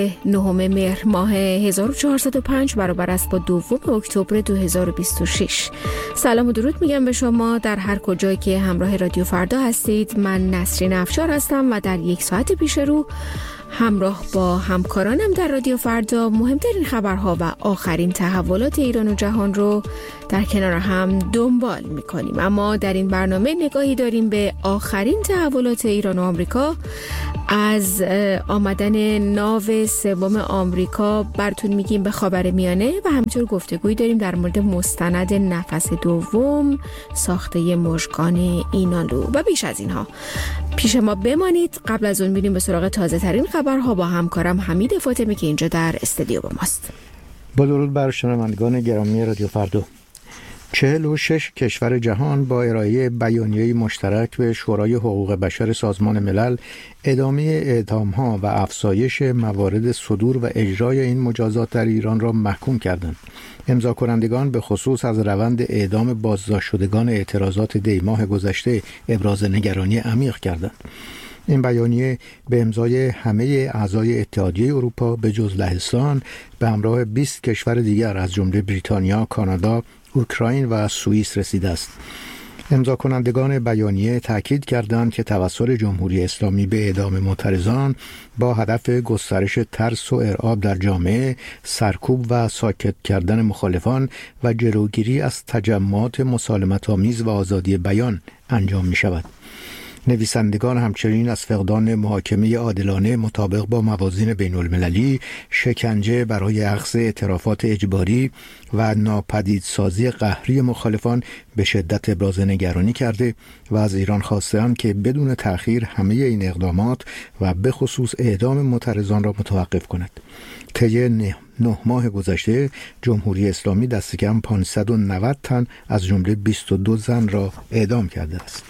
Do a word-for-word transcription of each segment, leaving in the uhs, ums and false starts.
نهم مهر ماه هزار و چهارصد و پنج برابر است با دوم اکتبر دو هزار و بیست و شش. سلام و درود میگم به شما در هر کجایی که همراه رادیو فردا هستید. من نسرین افشار هستم و در یک ساعت پیش رو همراه با همکارانم در رادیو فردا مهمترین خبرها و آخرین تحولات ایران و جهان رو در کنار هم دنبال میکنیم. اما در این برنامه نگاهی داریم به آخرین تحولات ایران و آمریکا. از آمدن ناو سوم آمریکا براتون میگیم به خاورمیانه و همینطور گفتگویی داریم در مورد مستند نفس دوم ساخته مژگان اینالو و بیش از اینها. پیش ما بمانید. قبل از اون میریم به سراغ تازه ترین خبرها با همکارم حمید فاطمی که اینجا در استودیو با ماست. با درود بر شنوندگان گرامی رادیو فردا. چهل و شش کشور جهان با ارائه بیانیه مشترک به شورای حقوق بشر سازمان ملل ادامه اعدام‌ها و افزایش موارد صدور و اجرای این مجازات در ایران را محکوم کردند. امضا کنندگان به خصوص از روند اعدام بازداشت شدگان اعتراضات دی ماه گذشته ابراز نگرانی عمیق کردند. این بیانیه به امضای همه اعضای اتحادیه اروپا به جز لهستان به همراه بیست کشور دیگر از جمله بریتانیا، کانادا، اوکراین و سوئیس رسیده است. امضا کنندگان بیانیه تاکید کردند که توسل جمهوری اسلامی به اعدام معترضان با هدف گسترش ترس و ارعاب در جامعه، سرکوب و ساکت کردن مخالفان و جلوگیری از تجمعات مسالمت‌آمیز و آزادی بیان انجام می شود. نویسندگان همچنین از فقدان محاکمه عادلانه مطابق با موازین بین المللی، شکنجه برای اخذ اعترافات اجباری و ناپدیدسازی قهری مخالفان به شدت ابراز نگرانی کرده و از ایران خواستند که بدون تأخیر همه این اقدامات و به خصوص اعدام معترضان را متوقف کند. طی نه ماه گذشته جمهوری اسلامی دست کم پانصد و نود تن از جمله بیست و دو زن را اعدام کرده است.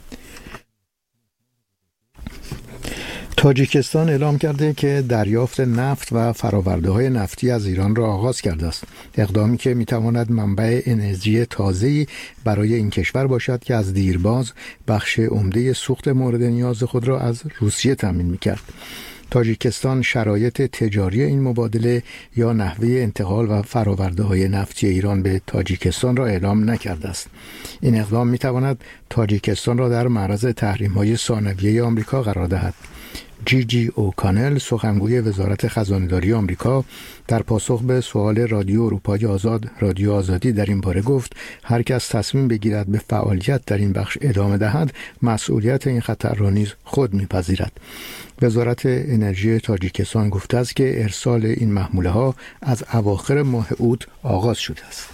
تاجیکستان اعلام کرده که دریافت نفت و فرآورده‌های نفتی از ایران را آغاز کرده است. اقدامی که می‌تواند منبع انرژی تازه‌ای برای این کشور باشد که از دیرباز بخش عمده سوخت مورد نیاز خود را از روسیه تامین می‌کرد. تاجیکستان شرایط تجاری این مبادله یا نحوه انتقال و فرآورده‌های نفتی ایران به تاجیکستان را اعلام نکرده است. این اقدام می‌تواند تاجیکستان را در معرض تحریم‌های ثانویه آمریکا قرار دهد. جی جی اوکانل سخنگوی وزارت خزانه‌داری آمریکا در پاسخ به سوال رادیو اروپای آزاد رادیو آزادی در این باره گفت هر کس تصمیم بگیرد به فعالیت در این بخش ادامه دهد مسئولیت این خطر را نیز خود میپذیرد. وزارت انرژی تاجیکستان گفته است که ارسال این محموله ها از اواخر ماه اوت آغاز شده است.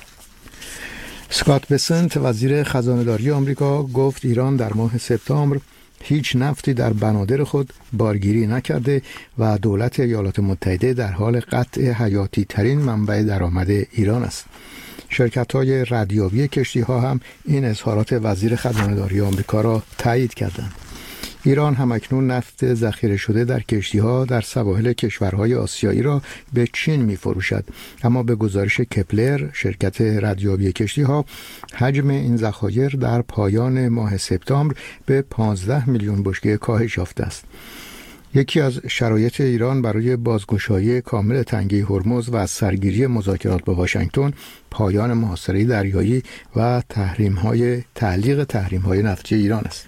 اسکات بسنت وزیر خزانه‌داری آمریکا گفت ایران در ماه سپتامبر هیچ نفتی در بنادر خود بارگیری نکرده و دولت ایالات متحده در حال قطع حیاتی ترین منبع درآمد ایران است. شرکت‌های ردیابی کشتی‌ها هم این اظهارات وزیر خزانه‌داری آمریکا را تایید کردند. ایران همکنون نفت ذخیره شده در کشتی‌ها در سواحل کشورهای آسیایی را به چین می‌فروشد، اما به گزارش کپلر شرکت ردیابی کشتی‌ها حجم این ذخایر در پایان ماه سپتامبر به پانزده میلیون بشکه کاهش یافته است. یکی از شرایط ایران برای بازگشایی کامل تنگه هرمز و سرگیری مذاکرات با واشنگتن پایان محاصره دریایی و تحریم‌های تعلیق تحریم‌های نفتی ایران است.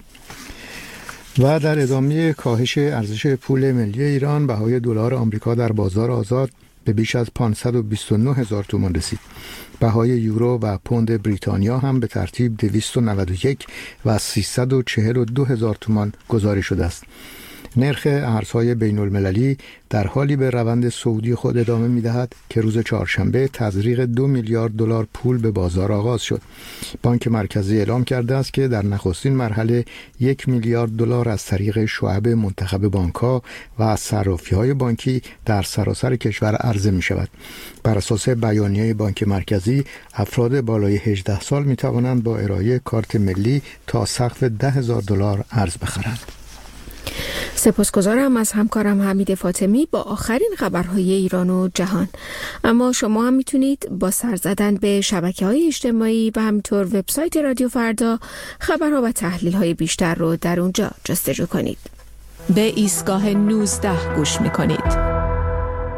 و در ادامه کاهش ارزش پول ملی ایران بهای دلار آمریکا در بازار آزاد به بیش از پانصد و بیست و نه هزار تومان رسید. بهای یورو و پوند بریتانیا هم به ترتیب دویست و نود و یک و سیصد و چهل و دو هزار تومان گزارش شده است. نرخ ارزهای بین المللی در حالی به روند صعودی خود ادامه می دهد که روز چهارشنبه تزریق دو میلیارد دلار پول به بازار آغاز شد. بانک مرکزی اعلام کرده است که در نخستین مرحله یک میلیارد دلار از طریق شعب منتخب بانک‌ها و از صرافی‌های بانکی در سراسر کشور عرضه می شود. بر اساس بیانیه بانک مرکزی افراد بالای هجده سال می توانند با ارائه کارت ملی تا سقف ده هزار دلار ارز بخرند. سپاسگزارم از همکارم حمید فاطمی با آخرین خبرهای ایران و جهان. اما شما هم میتونید با سر زدن به شبکه‌های اجتماعی و همینطور وبسایت رادیو فردا خبرها و تحلیل‌های بیشتر رو در اونجا جستجو کنید. به ایستگاه نوزده گوش میکنید.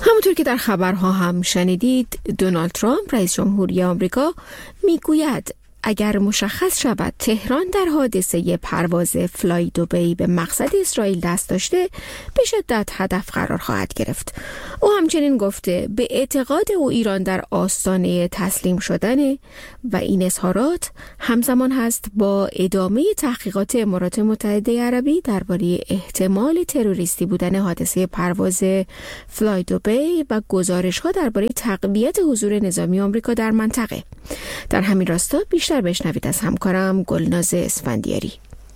همونطور که در خبرها هم شنیدید، دونالد ترامپ رئیس جمهوری آمریکا میگوید اگر مشخص شود تهران در حادثه پرواز فلای دوبی به مقصد اسرائیل دست داشته، به شدت هدف قرار خواهد گرفت. او همچنین گفته به اعتقاد او ایران در آستانه تسلیم شدن و این اظهارات همزمان هست با ادامه تحقیقات امارات متحده عربی درباره احتمال تروریستی بودن حادثه پرواز فلای دوبی و گزارش‌ها درباره تقویت حضور نظامی آمریکا در منطقه. در همین راستا بیشتر بشنوید از همکارم گلناز اسفندیاری.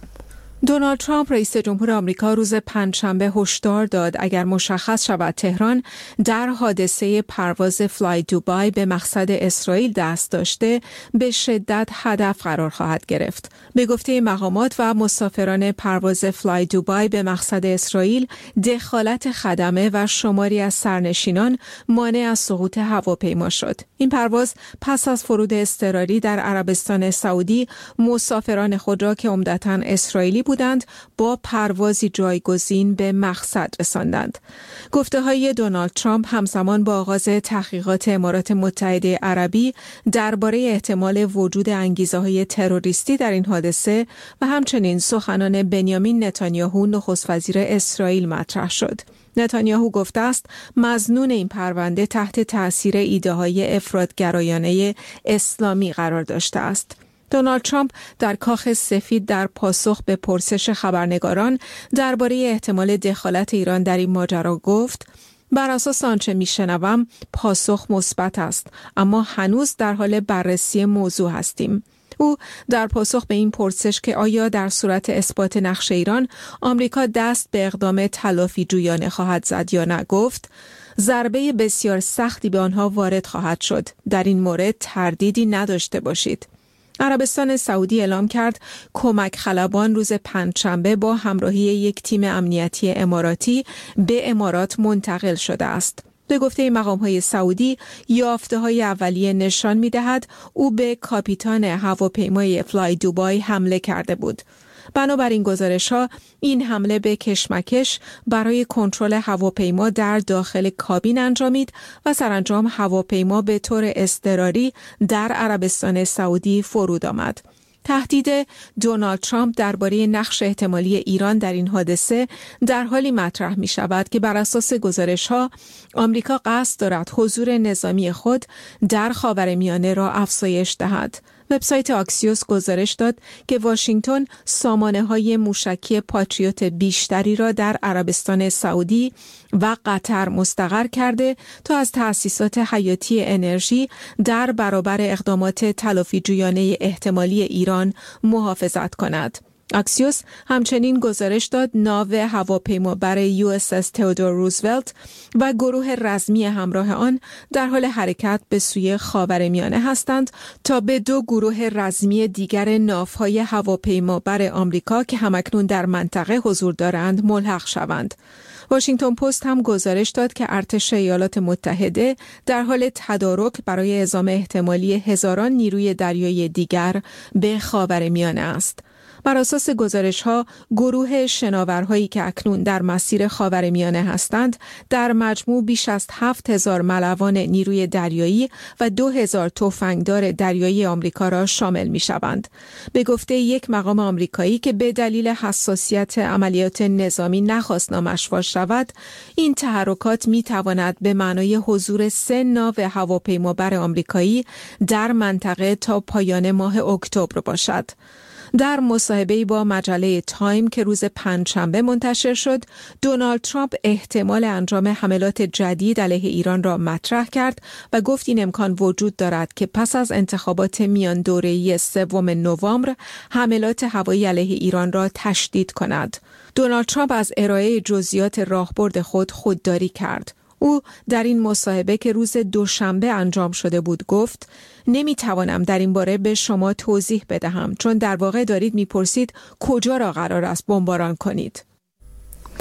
دونالد ترامپ رئیس جمهور آمریکا روز پنجشنبه هشدار داد اگر مشخص شود تهران در حادثه پرواز فلای دوبی به مقصد اسرائیل دست داشته، به شدت هدف قرار خواهد گرفت. به گفته مقامات و مسافران پرواز فلای دوبی به مقصد اسرائیل، دخالت خدمه و شماری از سرنشینان مانع از سقوط هواپیما شد. این پرواز پس از فرود اضطراری در عربستان سعودی مسافران خود را که عمدتاً اسرائیلی بودند با پروازی جایگزین به مقصد رساندند. گفته‌های دونالد ترامپ همزمان با آغاز تحقیقات امارات متحده عربی درباره احتمال وجود انگیزه‌های تروریستی در این حادثه و همچنین سخنان بنیامین نتانیاهو نخست وزیر اسرائیل مطرح شد. نتانیاهو گفته است مظنون این پرونده تحت تأثیر ایده‌های افراط‌گرایانه اسلامی قرار داشته است. دونالد ترامپ در کاخ سفید در پاسخ به پرسش خبرنگاران درباره احتمال دخالت ایران در این ماجرا گفت: بر اساس آنچه میشنوم پاسخ مثبت است، اما هنوز در حال بررسی موضوع هستیم. او در پاسخ به این پرسش که آیا در صورت اثبات نقش ایران آمریکا دست به اقدام تلافی جویانه خواهد زد یا نه گفت: ضربه بسیار سختی به آنها وارد خواهد شد. در این مورد تردیدی نداشته باشید. عربستان سعودی اعلام کرد کمک خلبان روز پنجشنبه با همراهی یک تیم امنیتی اماراتی به امارات منتقل شده است. به گفته مقام‌های سعودی، یافته‌های اولیه نشان می‌دهد او به کاپیتان هواپیمای فلای دوبی حمله کرده بود. بنابراین گزارش‌ها این حمله به کشمکش برای کنترل هواپیما در داخل کابین انجامید و سرانجام هواپیما به طور اضطراری در عربستان سعودی فرود آمد. تهدید دونالد ترامپ درباره نقش احتمالی ایران در این حادثه در حالی مطرح می شود که بر اساس گزارش‌ها آمریکا قصد دارد حضور نظامی خود در خاورمیانه را افزایش دهد. وبسایت آکسیوس گزارش داد که واشنگتن سامانه‌های موشکی پاتریوت بیشتری را در عربستان سعودی و قطر مستقر کرده تا از تأسیسات حیاتی انرژی در برابر اقدامات تلافی‌جویانه احتمالی ایران محافظت کند. اکسیوس همچنین گزارش داد ناو هواپیمابر یو اس اس تئودور روزولت و گروه رزمی همراه آن در حال حرکت به سوی خاورمیانه هستند تا به دو گروه رزمی دیگر ناوهای هواپیمابر آمریکا که همکنون در منطقه حضور دارند ملحق شوند. واشنگتن پست هم گزارش داد که ارتش ایالات متحده در حال تدارک برای اعزام احتمالی هزاران نیروی دریایی دیگر به خاورمیانه است. بر اساس گزارش‌ها، گروه شناورهایی که اکنون در مسیر خاورمیانه هستند، در مجموع بیش از هفت هزار ملوان نیروی دریایی و دو هزار تفنگدار دریایی آمریکا را شامل می‌شوند. به گفته یک مقام آمریکایی که به دلیل حساسیت عملیات نظامی نخواست نامش فاش شود، این تحرکات می‌تواند به معنای حضور سه ناو هواپیمابر آمریکایی در منطقه تا پایان ماه اکتبر باشد. در مصاحبه‌ای با مجله تایم که روز پنجشنبه منتشر شد، دونالد ترامپ احتمال انجام حملات جدید علیه ایران را مطرح کرد و گفت این امکان وجود دارد که پس از انتخابات میان دوره‌ای سوم نوامبر حملات هوایی علیه ایران را تشدید کند. دونالد ترامپ از ارائه جزئیات راهبرد خود خودداری کرد. او در این مصاحبه که روز دوشنبه انجام شده بود گفت: نمیتوانم در این باره به شما توضیح بدهم، چون در واقع دارید میپرسید کجا را قرار است بمباران کنید.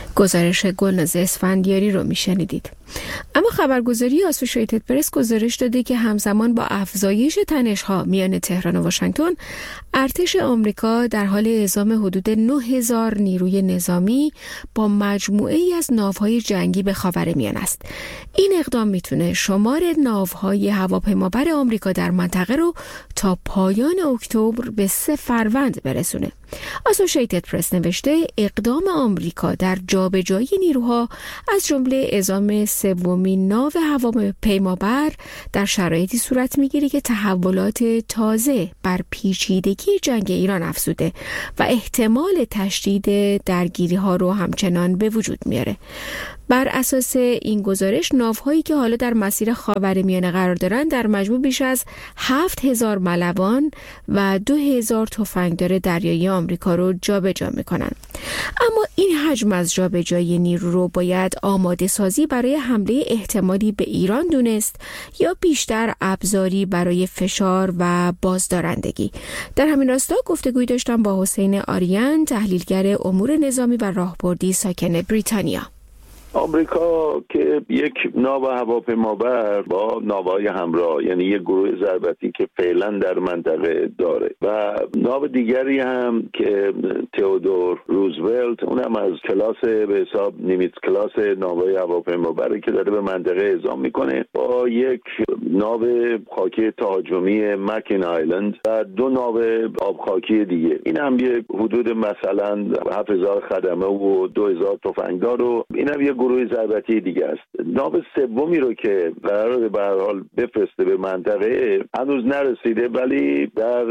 گزارش گلناز اسفندیاری رو میشنیدید. اما خبرگزاری آسوشیتد پرس گزارش داده که همزمان با افزایش تنش‌ها میان تهران و واشنگتن، ارتش آمریکا در حال اعزام حدود نه هزار نیروی نظامی با مجموعه‌ای از ناوهای جنگی به خاورمیانه است. این اقدام میتونه شمار ناوهای هواپیمابر آمریکا در منطقه رو تا پایان اکتبر به سه فروند برسونه. آسوشیتد پرس نوشته اقدام آمریکا در جابجایی نیروها از جمله اعزام سومین ناو هواپیمابر در شرایطی صورت میگیره که تحولات تازه بر پیچیدگی جنگ ایران افزوده و احتمال تشدید درگیری ها رو همچنان به وجود میاره. بر اساس این گزارش ناوهایی که حالا در مسیر خاورمیانه قرار دارن در مجموع بیش از هفت هزار ملوان و دو هزار تفنگدار دریایی آمریکا رو جابجا میکنن. اما این حجم از جابجایی نیرو رو باید آماده سازی برای حمله احتمالی به ایران دونست یا بیشتر ابزاری برای فشار و بازدارندگی؟ در همین راستا گفتگوی داشتم با حسین آریان، تحلیلگر امور نظامی و راهبردی ساکن بریتانیا. آمریکا که یک ناو هواپیمابر با ناوهای همراه، یعنی یک گروه ضربتی که فعلا در منطقه داره، و ناو دیگری هم که تئودور روزولت، اونم از کلاس به حساب نیمیتز کلاس ناوهای هواپیمابره که داره به منطقه اعزام میکنه، با یک ناو خاکی تهاجمی مکین آیلند و دو ناو آبخاکی دیگه. این هم یک حدود مثلا هفت هزار خدمه و دو هزار تفنگدار و این هم یک گروه ضربتی دیگه است. ناو سومی رو که قراره به هر حال بفرسته به منطقه هنوز نرسیده، ولی در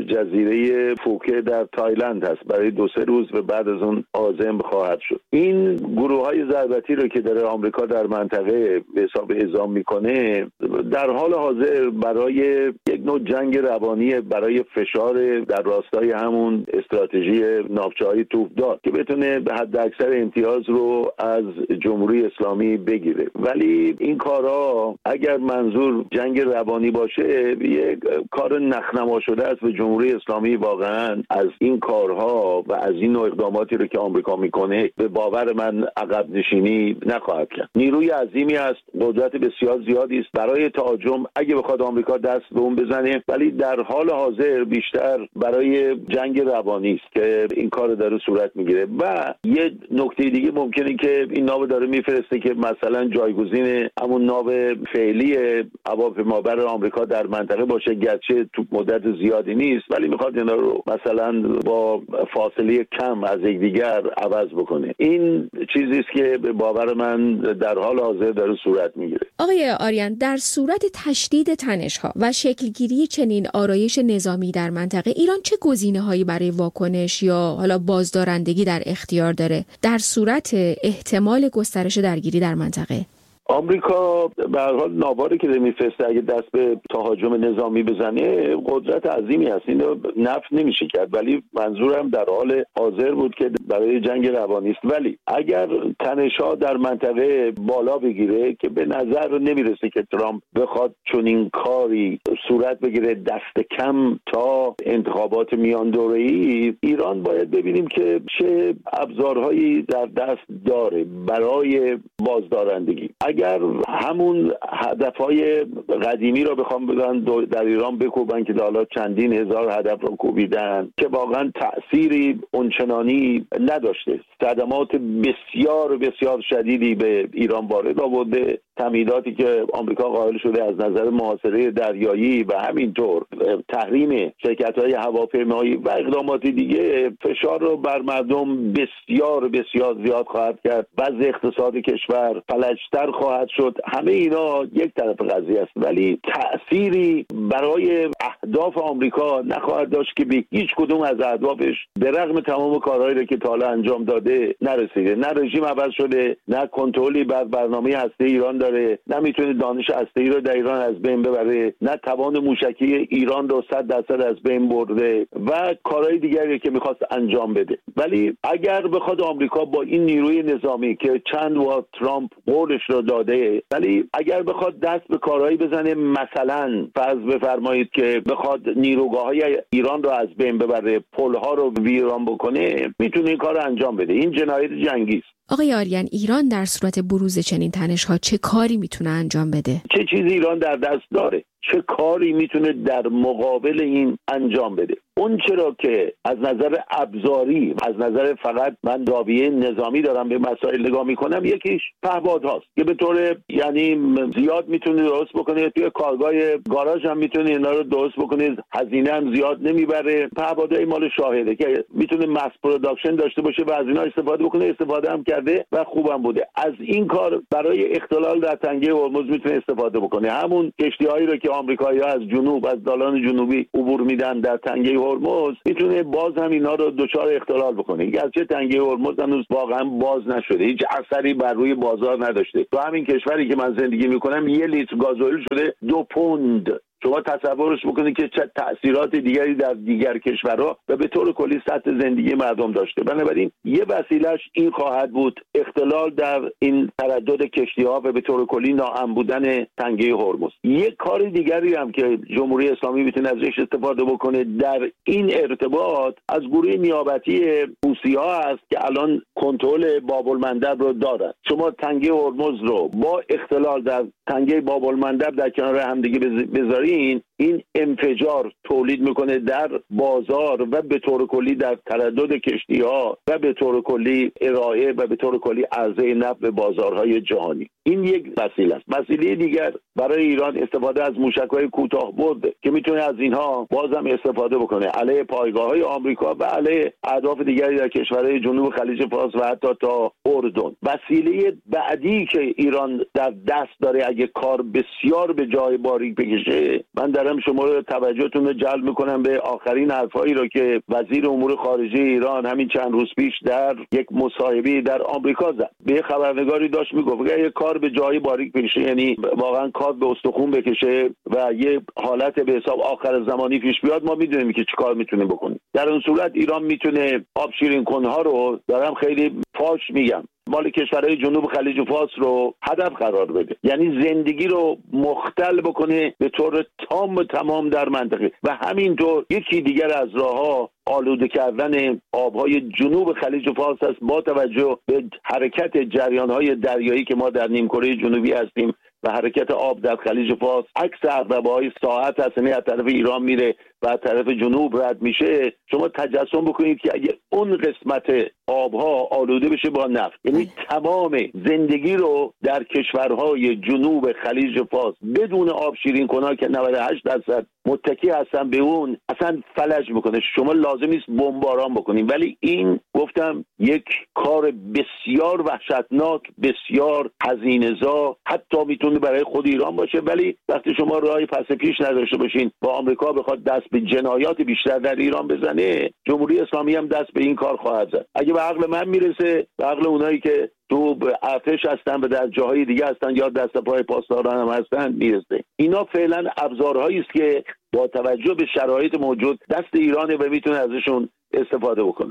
جزیره فوکه در تایلند هست، برای دو سه روز و بعد از اون عازم خواهد شد. این گروه های ضربتی رو که داره آمریکا در منطقه به حساب اعزام میکنه، در حال حاضر برای یک نوع جنگ روانی، برای فشار در راستای همون استراتژی ناوچه‌های توپدار که بتونه به حد اکثر امتیاز رو از جمهوری اسلامی بگیره. ولی این کارها اگر منظور جنگ روانی باشه، یک کار نخنما شده است و جمهوری اسلامی واقعا از این کارها و از این نوع اقداماتی رو که آمریکا میکنه به باور من عقب نشینی نخواهد کرد. نیروی عظیمی است، قدرت بسیار زیادی است برای تهاجم اگه بخواد آمریکا دست به اون بزنه، ولی در حال حاضر بیشتر برای جنگ روانی است که این کار داره صورت میگیره. و یه نکته دیگه ممکنه که این ناو داره میفرسته که مثلا جایگزین همون ناو فعلی هواپیمابر آمریکا در منطقه باشه، گرچه تو مدت زیادی نیست، ولی میخواد اینا رو مثلا با فاصله کم از یکدیگر عوض بکنه. این چیزی است که به باور من در حال حاضر داره صورت میگیره. آقای آریان، در صورت تشدید تنش‌ها و شکلگیری چنین آرایش نظامی در منطقه، ایران چه گزینه‌هایی برای واکنش یا حالا بازدارندگی در اختیار داره در صورت احتمال گسترش درگیری در منطقه؟ آمریکا به هر حال ناواری که میفرسته اگه دست به تهاجم نظامی بزنه قدرت عظیمی هست، اینو نفی نمیشه کرد، ولی منظورم در حال حاضر بود که برای جنگ روانی است. ولی اگر تنش‌ها در منطقه بالا بگیره که به نظر نمیرسه که ترامپ بخواد چنین کاری صورت بگیره، دست کم تا انتخابات میان دوره‌ای، ایران باید ببینیم که چه ابزارهایی در دست داره برای بازدارندگی. اگر همون هدفهای قدیمی رو بخوام بگن در ایران بکوبن که حالا چندین هزار هدف رو کوبیدن که واقعا تأثیری اونچنانی نداشته، صدمات بسیار بسیار شدیدی به ایران وارد آورده، تمهیداتی که آمریکا قائل شده از نظر محاصره دریایی و همینطور تحریم شرکت‌های هواپیمایی و اقدامات دیگه فشار رو بر مردم بسیار بسیار زیاد خواهد کرد. وضع اقتصاد کشور فلجتر خواهد شد. همه اینا یک طرف قضیه است، ولی تأثیری برای اهداف آمریکا نخواهد داشت که به هیچ کدوم از اهدافش به رغم تمام کارهایی که تا حالا انجام داده نرسیده. نه رژیم عوض شده، نه کنترلی بر برنامه هسته ایران داره، نه میتونه دانش هسته‌ای رو در ایران از بین ببره، نه توان موشکی ایران رو صد درصد از بین برده و کارهای دیگری که میخواست انجام بده. ولی اگر بخواد آمریکا با این نیروی نظامی که چند بار ترامپ قولش رو داده، ولی اگر بخواد دست به کارهایی بزنه، مثلا فرض بفرمایید که بخواد نیروگاه‌های ایران رو از بین ببره، پل‌ها رو ویران بکنه، میتونه این کار رو انجام بده. این جنایت جنگی است. آقای آریان، ایران در صورت بروز چنین تنش‌ها چه کاری میتونه انجام بده؟ چه چیزی ایران در دست داره؟ چه کاری میتونه در مقابل این انجام بده؟ اون چرا که از نظر ابزاری، از نظر فقط من زاویه نظامی دارم به مسائل نگاه میکنم، یکیش پهپادهاست که به طور یعنی زیاد میتونه درست بکنه، توی کارگاه گاراژ هم میتونه اینا رو درست بکنه، هزینه هم زیاد نمیبره. پهپادهای مال شاهده که میتونه ماس پروداکشن داشته باشه و از اینا استفاده بکنه، استفاده هم کرده و خوبم بوده. از این کار برای اختلال در تنگه هرمز میتونه استفاده بکنه. همون کشتی‌هایی رو که آمریکایی‌ها از جنوب از دالان جنوبی عبور میدن در تنگه هرمز، میتونه باز هم اینا رو دچار اختلال بکنه. گرچه تنگه هرمز هنوز واقعا باز نشده، هیچ اثری بر روی بازار نداشته. تو همین کشوری که من زندگی میکنم یه لیتر گازوئیل شده دو پوند. شما تصورش بکنید که چه تأثیرات دیگری در دیگر کشورها و به طور کلی سطح زندگی مردم داشته. بنابراین یه وسیلهش این خواهد بود اختلال در این تردد کشتی‌ها و به طور کلی ناامن بودن تنگه هرمز. یک کار دیگری هم که جمهوری اسلامی میتونه ازش استفاده بکنه در این ارتباط، از گروه نیابتی حوثی‌ها است که الان کنترل باب المندب رو دارن. شما تنگه هرمز رو با اختلال در تنگه باب المندب در کنار همدیگه بذارید، این این انفجار تولید میکنه در بازار و به طور کلی در تردد کشتی‌ها و به طور کلی ارائه و به طور کلی عرضه نفت به بازارهای جهانی. این یک وسیله است. وسیله دیگر برای ایران استفاده از موشک‌های کوتاه‌برد که میتونه از اینها بازم استفاده بکنه علیه پایگاه‌های آمریکا و علیه اهداف دیگری در کشورهای جنوب خلیج فارس و حتی تا اردن. وسیله بعدی که ایران در دست داره اگه کار بسیار به جای باریک بکشه، من دارم شما رو توجهتون رو جلب میکنم به آخرین حرفایی رو که وزیر امور خارجه ایران همین چند روز پیش در یک مصاحبه در آمریکا زد. به خبرنگاری داشت میگفت اگه یک کار به جای باریک بکشه، یعنی واقعا کار به استخوان بکشه و یه حالت به حساب آخر زمانی پیش بیاد، ما میدونیم که چیکار میتونیم بکنیم. در اون صورت ایران میتونه آب شیرین کنها رو، دارم خیلی فاش میگم، مال کشورهای جنوب خلیج فارس رو هدف قرار بده، یعنی زندگی رو مختل بکنه به طور تام و تمام در منطقه. و همینطور یکی دیگر از راه‌ها آلوده کردن آبهای جنوب خلیج فارس است با توجه به حرکت جریان‌های دریایی که ما در نیمکره جنوبی هستیم و حرکت آب در خلیج فارس عکس عقربه‌های ساعت هست، یعنی از طرف ایران میره و از طرف جنوب رد میشه. شما تجسم بکنید که اگه اون قسمت آبها آلوده بشه با نفت، یعنی تمام زندگی رو در کشورهای جنوب خلیج فارس بدون آب شیرین کنها که نود و هشت درصد متکی هستن به اون، اصلا فلج میکنه. شما لازم نیست بمباران بکنید، ولی این گفتم یک کار بسیار وحشتناک، بسیار هزینه‌زا، حتی میتونه برای خود ایران باشه. ولی وقتی شما راهی پس پیش نداشته باشین و آمریکا بخواد دست به جنایات بیشتر در ایران بزنه، جمهوری اسلامی هم دست به این کار خواهد زد. اگه به عقل من میرسه، به عقل اونایی که تو ارتش هستن و در جاهای دیگه هستن یا دست پای پاسداران هم هستن میرسه. اینا فعلا ابزارهایی است که با توجه به شرایط موجود دست ایرانه و میتونه ازشون استفاده بکنه.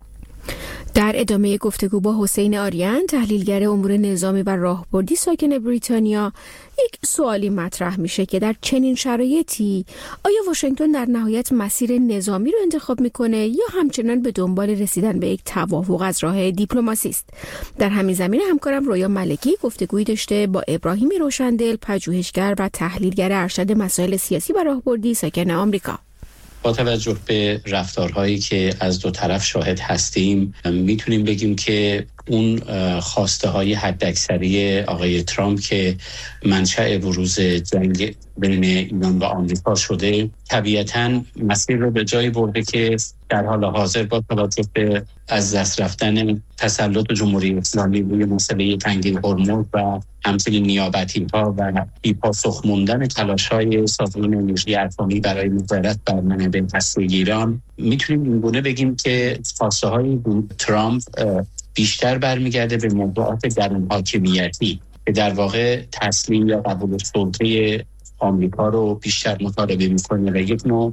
در ادامه گفتگو با حسین آریان، تحلیلگر امور نظامی و راهبردی ساکن بریتانیا، یک سوالی مطرح میشه که در چنین شرایطی آیا واشنگتن در نهایت مسیر نظامی رو انتخاب میکنه یا همچنان به دنبال رسیدن به یک توافق از راه دیپلماسی است؟ در همین زمینه همکارم رویا ملکی گفتگویی داشته با ابراهیم روشندل، پژوهشگر و تحلیلگر ارشد مسائل سیاسی و راهبردی ساکن آمریکا. با توجه به رفتارهایی که از دو طرف شاهد هستیم، میتونیم بگیم که اون خواسته های حداکثری آقای ترامپ که منشأ بروز جنگ بین ایران و آمریکا شده، طبیعتاً مسیر رو به جایی برده که در حال حاضر با توجه به از دست رفتن تسلط جمهوری اسلامی روی مسئله تنگه هرمز و همچنین نیابتی‌ها و بی‌پاسخ موندن تلاش‌های سازمان انرژی اتمی برای نظارت بر منابع هسته‌ای ایران، میتونیم اینگونه بگیم که خواسته‌های ترامپ بیشتر برمیگرده به موضوعات درون حاکمیتی که در واقع تسلیم یا قبول سلطه آمریکا رو بیشتر مطالبه میکنه و یک نوع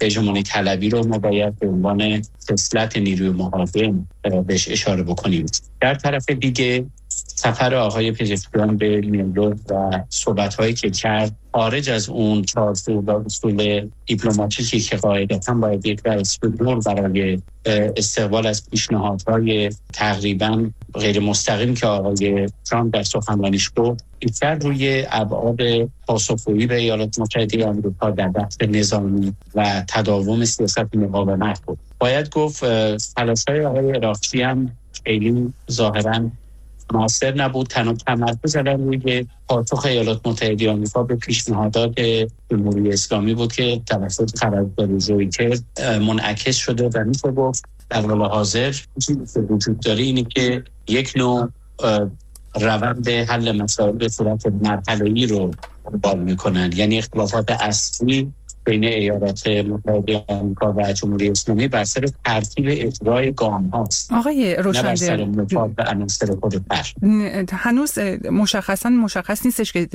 هژمونی طلبی رو ما باید به عنوان خصلت نیروی مقاوم بهش اشاره بکنیم. در طرف دیگه سفر آقای پزشکیان به نیویورک و صحبت‌هایی که کرد خارج از اون چارچوب و اصول دیپلماتیکی که قاعدتاً باید یک دستور برای استقبال از پیشنهادهای تقریباً غیر مستقیم که آقای ترامپ در سخنرانیش گفت، بیشتر روی ابعاد پاسخگویی به ایالات متحده آمریکا در بحث نظامی و تداوم سیاست مقاومت بود. باید گفت تلاش‌های آقای عراقچی هم خیلی ظاهراً موثر نبود. تنها تمرکز زدن روی پاسخ ایالات متحده آمریکا به پیشنهادات جمهوری اسلامی بود که توسط قرارداد رویترز منعکس شده و میشه گفت در حال حاضر چیزی که وجود داره اینه که یک نوع روند حل مسائل به صورت مرحله‌ای رو دنبال میکنن، یعنی اختلافات اصلی بین ایالات متحده آمریکا و جمهوری اسلامی بر سر ترتیب اجرای گام هاست. آقای روشنگر و عناصر خود پر. هنوز مشخصا مشخص نیستش که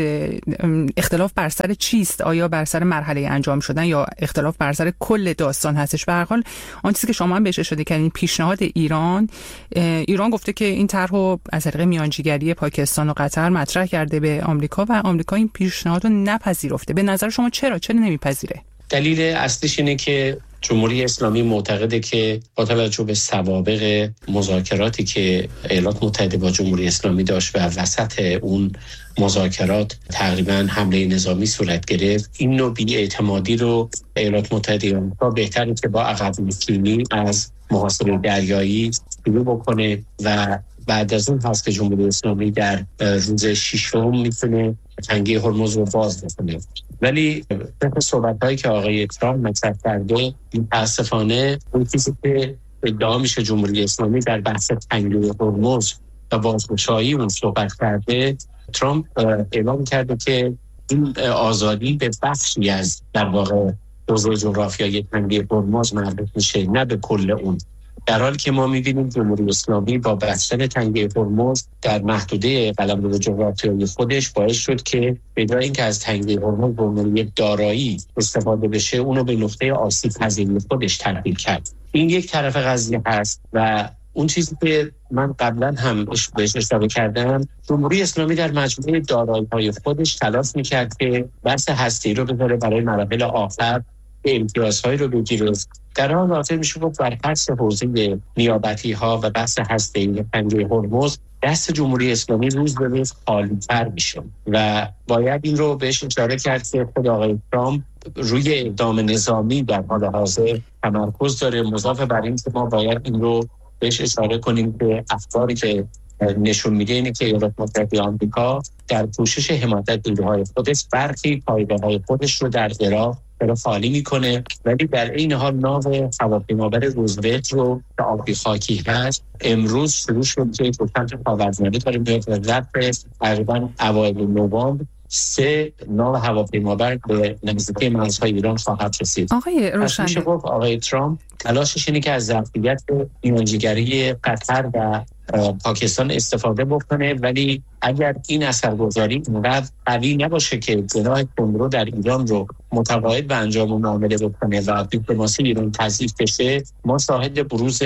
اختلاف بر سر چیست، آیا بر سر مرحله انجام شدن یا اختلاف بر سر کل داستان هستش. به هر حال آن چیزی که شما هم بهش اشاره کردین، پیشنهاد ایران ایران گفته که این طرحو از طریق میانجیگری پاکستان و قطر مطرح کرده به آمریکا و آمریکا این پیشنهاد رو نپذیرفته. به نظر شما چرا چرا نمیپذیره؟ دلیل اصلیش اینه که جمهوری اسلامی معتقده که با توجه به سوابق مذاکراتی که ایالات متحده با جمهوری اسلامی داشت و وسط اون مذاکرات تقریباً حمله نظامی صورت گرفت، این نوع بی‌اعتمادی رو ایالات متحده آمریکا بهتره که با عقب نشینی از محاصره دریایی شروع بکنه و بعد از اون هست که جمهوری اسلامی در روز ششم میتونه تنگه هرمز رو باز بکنه. ولی طبق صحبت‌هایی که آقای ترامپ مطرح کرده، متأسفانه اون چیزی که ادعا میشه جمهوری اسلامی در بحث تنگه هرمز و بازگشایی اون صحبت کرده، ترامپ اعلام کرده که این آزادی به بخشی از در واقع حوزه جغرافیایی تنگه هرمز مربوط میشه، نه به کل اون. در حالی که ما می‌بینیم جمهوری اسلامی با بستن تنگه هرمز در محدوده قلمرو جغرافیایی خودش باعث شد که به جای اینکه از تنگه هرمز به عنوان یک دارایی استفاده بشه، اونو به نقطه آسیب پذیری خودش تبدیل کرد. این یک طرف قضیه هست و اون چیزی که من قبلا هم بهش اشاره کردم، جمهوری اسلامی در مجموعه دارایی‌های خودش تلاش می‌کرد که بحث هسته‌ای رو بذاره برای مراحل آخر، امتیازهای رو بگیره. در حال حاضر میشه گفت بر فرض حوزه نیابتی ها و بحث هسته‌ای تنگه هرمز دست جمهوری اسلامی روز به روز خالی‌تر میشه و باید این رو بهش اشاره کرد که خود آقای ترامپ روی اقدام نظامی در حال حاضر تمرکز داره. مضاف بر این که ما باید این رو بهش اشاره کنیم که افکاری که نشون میده اینه که ایالات متحده آمریکا در پوشش حمایت نیروهای خودش برخی پایگاه‌های خودش رو در عراق رو خالی میکنه، ولی در این حال ناو هواپیمابر روزولت رو که آبی خاکی هست امروز شروع شد که سمت خاورمیانه داره میاد و ضبط تقریبا اوایل نوامبر سه ناو هواپیمابر به نزدیکی مرزهای ایران خواهد رسید. آقای روشنگر، آقای ترامپ تلاشش اینه که از ظرفیت میانجیگری قطر و پاکستان استفاده بکنه، ولی اگر این اثرگذاری اونقدر قوی نباشه که جناح کنگره در ایران رو متقاعد به انجام معامله بکنه و دیپلماسی ایران تضعیف بشه، ما شاهد بروز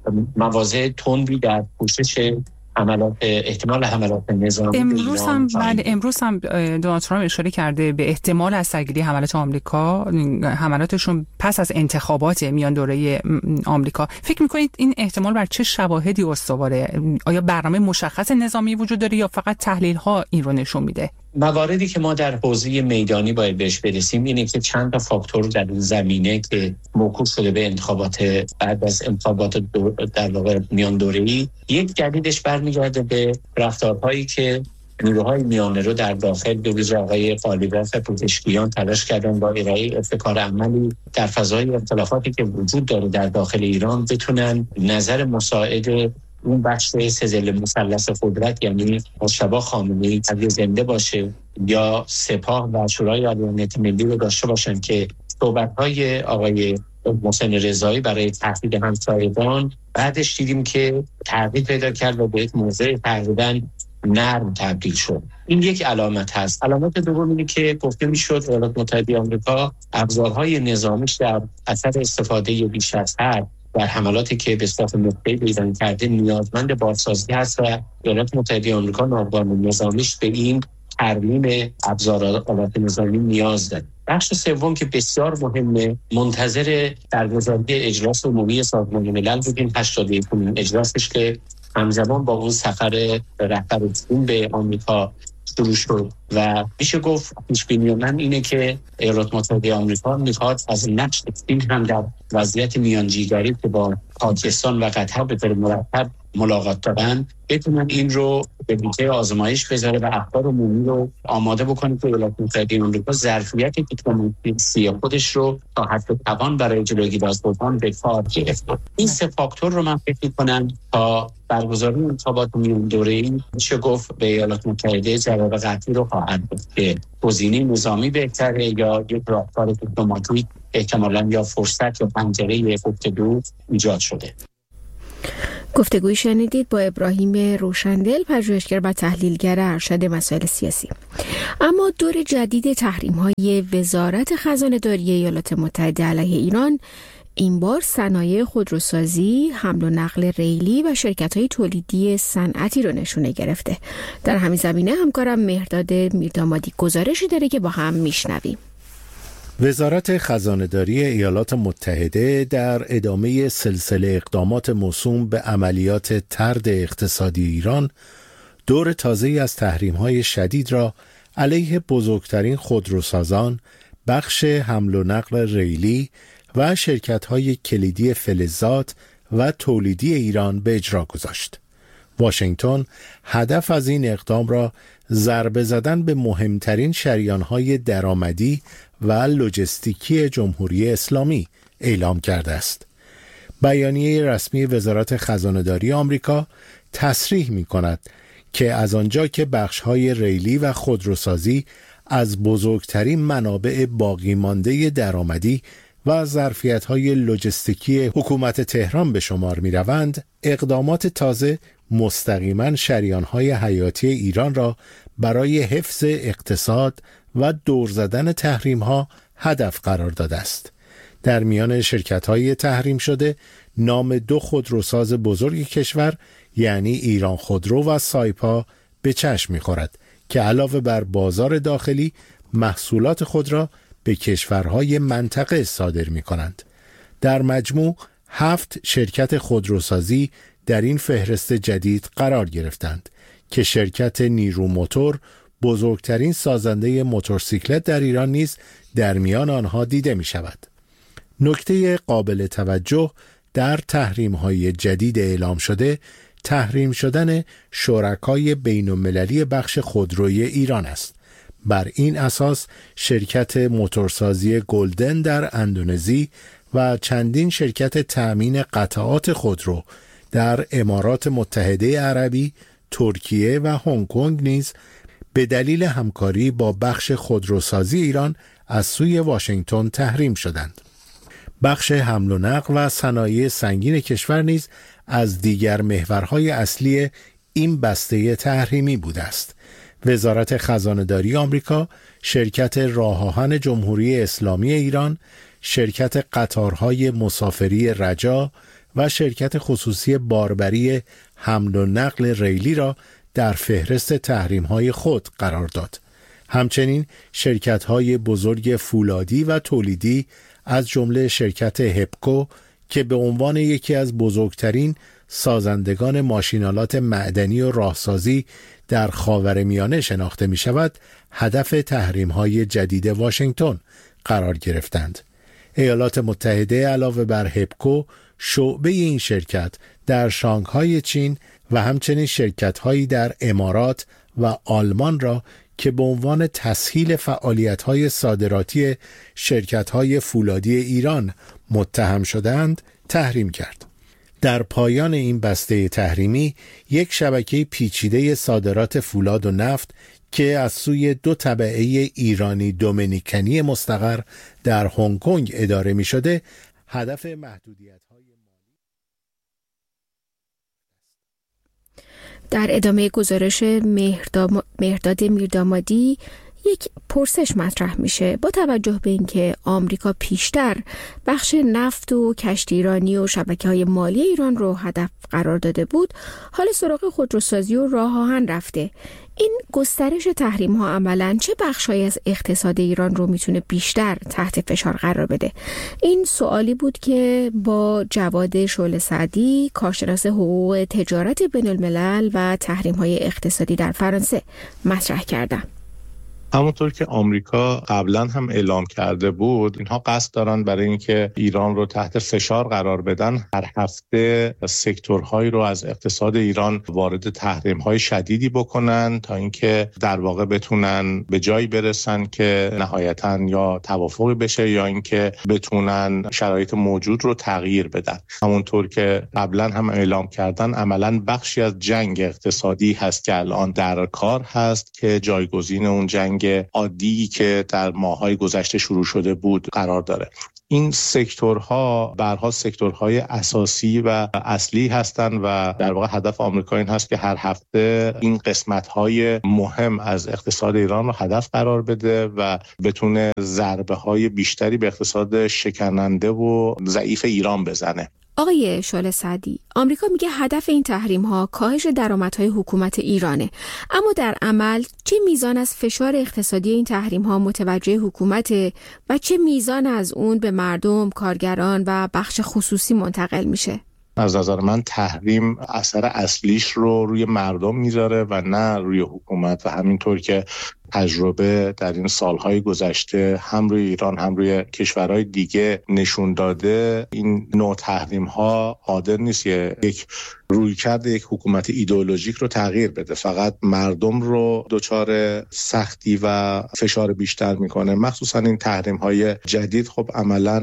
مواضع تندی در پوشش حملات احتمال حملات نظامی امروز هم بله امروز هم دونالد ترامپ اشاره کرده به احتمال از سرگیری حملات آمریکا، حملاتشون پس از انتخابات میان دوره آمریکا. فکر می‌کنید این احتمال بر چه شواهدی استواره؟ آیا برنامه مشخص نظامی وجود داره یا فقط تحلیل‌ها این رو نشون میده؟ مواردی که ما در حوزه میدانی باید بهش برسیم اینه که چند تا فاکتور در این زمینه که موکول شده به انتخابات بعد از انتخابات در واقع میان دوره‌ای، یک جدیدش برمیگرده به رفتارهایی که نیروهای میانه رو در داخل به ویژه آقای قالیباف پزشکیان تلاش کردن با ارائه ابتکار عملی در فضای اختلافاتی که وجود داره در داخل ایران بتونن نظر مساعد اون بخش سزل مثلث قدرت، یعنی مجتبی خامنه‌ای اگه زنده باشه یا سپاه و شورای عالی امنیت ملی رو داشته باشن که صحبت‌های آقای محسن رضایی برای تهدید همسایگان بعدش دیدیم که تغییر پیدا کرد و به یک موضع تقریباً نرم تبدیل شد. این یک علامت هست. علامت دوم اینه که گفته میشد ایالات متحده آمریکا ابزارهای نظامیش در اثر استفاده بیش از حد در حملاتی که به صورت نقطه‌ای به ایران کرده نیازمند بازسازی هست و ایالات متحده آمریکا ناوگان نظامیش به این ترمیم ابزارات نظامی نیاز داره. بخش سوم که بسیار مهمه، منتظر برگزاری اجلاس عمومی سازمان ملل بودیم، هشتاد و یکمین اجلاسش که همزمان با اون سفر رهبر چین به آمریکا شروع شد و میشه گفت پیش‌بینی من اینه که ایالات متحده آمریکا میخواد از نقش چین هم در وضعیت میانجیگری که با پاکستان و قطر به طور مرتب ملاقات دارن بتونن این رو به بوته آزمایش بذاره و افکار عمومی رو آماده بکنه که ایالات متحده آمریکا ظرفیت دیپلماسی خودش رو تا حد توان برای جلوگیری از بحران به کار گرفته. این سه فاکتور رو من فکر می‌کنم تا برگزاری انتخابات میان دوره‌ای میشه گفت به ایالات متحده جواب قطعی رو خواهد داد که گزینه نظامی بهتره یا یک راهکار دیپلماتیک احتمالاً یا فرصت یا پنجره گفتگو ایجاد شده. گفتگوی شنیدید با ابراهیم روشندل، پژوهشگر و تحلیلگر ارشد مسائل سیاسی. اما دور جدید تحریم‌های وزارت خزانه‌داری ایالات متحده علیه ایران این بار صنایع خودروسازی، حمل و نقل ریلی و شرکت‌های تولیدی صنعتی رو نشونه گرفته. در همین زمینه همکارم مهرداد میردامادی گزارشی داره که با هم میشنویم. وزارت خزانه‌داری ایالات متحده در ادامه سلسله اقدامات موسوم به عملیات طرد اقتصادی ایران، دور تازه‌ای از تحریم‌های شدید را علیه بزرگترین خودروسازان، بخش حمل و نقل ریلی و شرکت‌های کلیدی فلزات و تولیدی ایران به اجرا گذاشت. واشنگتن هدف از این اقدام را ضربه زدن به مهمترین شریان‌های درآمدی و لوجستیکی جمهوری اسلامی اعلام کرده است. بیانیه رسمی وزارت خزانه‌داری آمریکا تصریح می‌کند که از آنجا که بخش‌های ریلی و خودروسازی از بزرگترین منابع باقی مانده درآمدی و ظرفیت‌های لوجستیکی حکومت تهران به شمار می‌روند، اقدامات تازه مستقیما شریان‌های حیاتی ایران را برای حفظ اقتصاد و دور زدن تحریم‌ها هدف قرار داده است. در میان شرکت‌های تحریم شده نام دو خودروساز بزرگ کشور یعنی ایران خودرو و سایپا به چشم می‌خورد که علاوه بر بازار داخلی محصولات خود را به کشورهای منطقه صادر می‌کنند. در مجموع هفت شرکت خودروسازی در این فهرست جدید قرار گرفتند که شرکت نیرو موتور، بزرگترین سازنده موتورسیکلت در ایران نیز در میان آنها دیده می شود. نکته قابل توجه در تحریم‌های جدید اعلام شده، تحریم شدن شرکای بین‌المللی بخش خودروی ایران است. بر این اساس شرکت موتورسازی گلدن در اندونزی و چندین شرکت تأمین قطعات خودرو در امارات متحده عربی، ترکیه و هنگ کنگ نیز به دلیل همکاری با بخش خودروسازی ایران از سوی واشنگتن تحریم شدند. بخش حمل و نقل و صنایع سنگین کشور نیز از دیگر محورهای اصلی این بسته تحریمی بوده است. وزارت خزانه‌داری آمریکا، شرکت راه آهن جمهوری اسلامی ایران، شرکت قطارهای مسافری رجا و شرکت خصوصی باربری حمل و نقل ریلی را در فهرست تحریم‌های خود قرار داد. همچنین شرکت‌های بزرگ فولادی و تولیدی از جمله شرکت هپکو که به عنوان یکی از بزرگترین سازندگان ماشینالات معدنی و راهسازی در خاورمیانه شناخته می شود، هدف تحریم‌های جدید واشنگتن قرار گرفتند. ایالات متحده علاوه بر هپکو، شعبه این شرکت در شانگهای چین و همچنین شرکت‌هایی در امارات و آلمان را که به عنوان تسهیل فعالیت‌های صادراتی شرکت‌های فولادی ایران متهم شدند، تحریم کرد. در پایان این بسته تحریمی، یک شبکه پیچیده صادرات فولاد و نفت که از سوی دو تبعه ایرانی دومینیکنی مستقر در هنگ کنگ اداره می شده، هدف محدودیت‌های در ادامه گزارش مهرداد, مهرداد میردامادی یک پرسش مطرح میشه. با توجه به اینکه آمریکا پیشتر بخش نفت و کشتیرانی و شبکه‌های مالی ایران رو هدف قرار داده بود، حالا سراغ خودروسازی و راه آهن رفته. این گسترش تحریم ها عملاً چه بخشایی از اقتصاد ایران رو میتونه بیشتر تحت فشار قرار بده؟ این سوالی بود که با جواد شعله سعدی، کارشناس حقوق تجارت بین الملل و تحریم های اقتصادی در فرانسه مطرح کردم. همونطور که آمریکا قبلا هم اعلام کرده بود، اینها قصد دارن برای اینکه ایران رو تحت فشار قرار بدن، هر هفته سکتورهایی رو از اقتصاد ایران وارد تحریم‌های شدیدی بکنن تا اینکه در واقع بتونن به جایی برسن که نهایتاً یا توافقی بشه یا اینکه بتونن شرایط موجود رو تغییر بدن. همونطور که قبلا هم اعلام کردن، عملاً بخشی از جنگ اقتصادی هست که الان در کار هست که جایگزین اون جنگ عادی که در ماه‌های گذشته شروع شده بود قرار داره. این سکتورها برها سکتورهای اساسی و اصلی هستند و در واقع هدف آمریکا این هست که هر هفته این قسمت‌های مهم از اقتصاد ایران رو هدف قرار بده و بتونه ضربه‌های بیشتری به اقتصاد شکننده و ضعیف ایران بزنه. آقای شعله سعدی، آمریکا میگه هدف این تحریم ها کاهش درآمدهای حکومت ایرانه، اما در عمل چه میزان از فشار اقتصادی این تحریم ها متوجه حکومت و چه میزان از اون به مردم، کارگران و بخش خصوصی منتقل میشه؟ از نظر من تحریم اثر اصلیش رو روی مردم میذاره و نه روی حکومت، و همینطور که تجربه در این سالهای گذشته هم روی ایران هم روی کشورهای دیگه نشون داده، این نوع تحریم ها قادر نیست یک رویکرد یک حکومت ایدئولوژیک رو تغییر بده، فقط مردم رو دچار سختی و فشار بیشتر میکنه. مخصوصا این تحریم های جدید خب عملا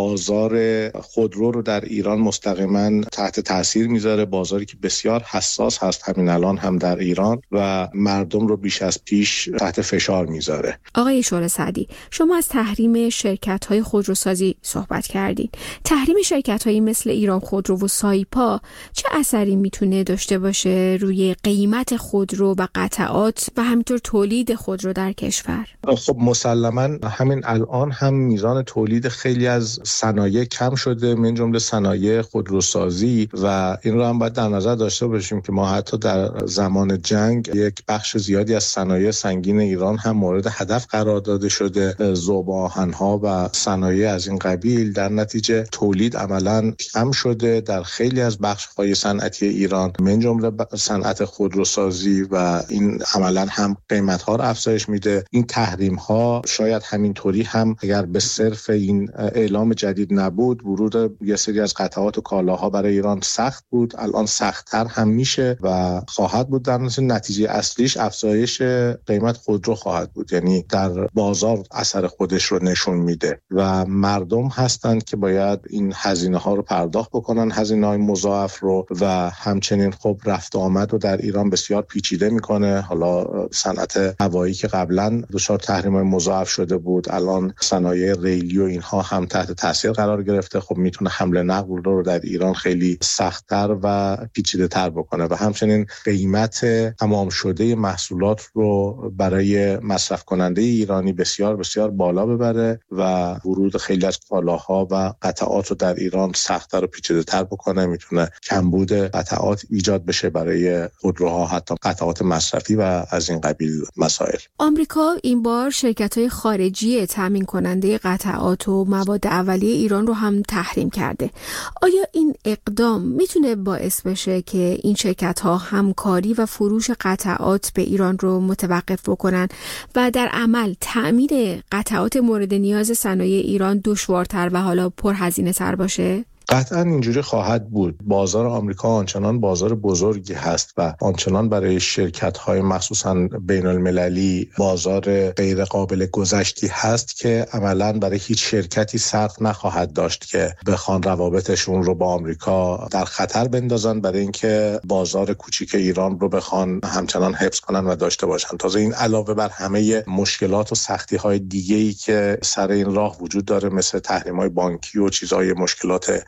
بازار خودرو رو در ایران مستقیما تحت تاثیر میذاره، بازاری که بسیار حساس هست همین الان هم در ایران و مردم رو بیش از پیش تحت فشار میذاره. آقای شعله سعدی، شما از تحریم شرکت‌های خودروسازی صحبت کردین. تحریم شرکت‌هایی مثل ایران خودرو و سایپا چه اثری میتونه داشته باشه روی قیمت خودرو و قطعات و همینطور تولید خودرو در کشور؟ خب مسلماً همین الان هم میزان تولید خیلی از صنایع کم شده، من جمله صنایع خودروسازی، و این رو هم باید در نظر داشته باشیم که ما حتی در زمان جنگ یک بخش زیادی از صنایع سنگین ایران هم مورد هدف قرار داده شده، ذوب آهن‌ها و صنایع از این قبیل. در نتیجه تولید عملاً کم شده در خیلی از بخش‌های صنعتی ایران، من جمله صنعت خودروسازی، و این عملاً هم قیمت‌ها رو افزایش میده. این تحریم‌ها شاید همینطوری هم اگر به صرف این اعلام جدید نبود، ورود یه سری از قطعات و کالاها برای ایران سخت بود، الان سخت‌تر هم میشه و خواهد بود. در نتیجه اصلیش افزایش قیمت خودرو خواهد بود، یعنی در بازار اثر خودش رو نشون میده و مردم هستند که باید این هزینه ها رو پرداخت بکنن، هزینه های مضاعف رو، و همچنین خب رفت آمد رو در ایران بسیار پیچیده میکنه. حالا صنعت هوایی که قبلا دچار تحریم های مضاعف شده بود، الان صنایع ریلی و اینها هم تحت تاثیر قرار گرفته، خب میتونه حمل نقل رو در ایران خیلی سخت‌تر و پیچیده تر بکنه و همچنین قیمت تمام شده محصولات رو برای مصرف کننده ایرانی بسیار بسیار بالا ببره و ورود خیلی از کالاها و قطعات رو در ایران سخت‌تر و پیچیده‌تر بکنه. میتونه کمبود قطعات ایجاد بشه برای خودروها، حتی قطعات مصرفی و از این قبیل مسائل. آمریکا این بار شرکت‌های خارجی تامین کننده قطعات و مواد اولیه ایران رو هم تحریم کرده. آیا این اقدام میتونه باعث بشه که این شرکت‌ها همکاری و فروش قطعات به ایران رو متوقف بکنن و در عمل تأمین قطعات مورد نیاز صنایع ایران دشوارتر و حالا پرهزینه تر باشه؟ قطعا اینجوری خواهد بود. بازار آمریکا آنچنان بازار بزرگی هست و آنچنان برای شرکت‌های مخصوصاً بین المللی بازار غیر قابل گذشتی هست که عملاً برای هیچ شرکتی سخت نخواهد داشت که بخوان روابطشون رو با آمریکا در خطر بندازن برای اینکه بازار کوچیک ایران رو بخوان همچنان حفظ کنن و داشته باشن. تازه این علاوه بر همه مشکلات و سختی‌های دیگه‌ای که سر این راه وجود داره، مثل تحریم‌های بانکی و چیزهای مشکلات